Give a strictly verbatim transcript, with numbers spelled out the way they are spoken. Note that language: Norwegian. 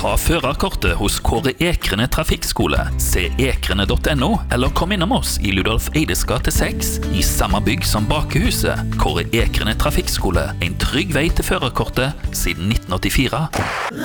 Ta førerkortet hos Kåre Ekrene Trafikkskole. Se ekrene punktum no, eller kom innom oss i Ludolf Eides gate seks, i samme bygg som Bakehuset. Kåre Ekrene Trafikkskole, en trygg vei til førerkortet siden nitten åttifire.